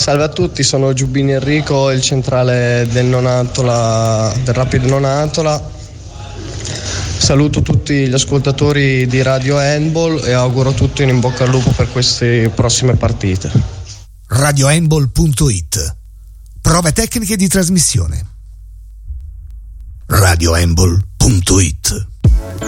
Salve a tutti, sono Giubbini Enrico, il centrale del Nonantola, del Rapid Nonantola. Saluto tutti gli ascoltatori di Radio Handball e auguro a tutti un in bocca al lupo per queste prossime partite. RadioHandball.it. Prove tecniche di trasmissione. RadioHandball.it.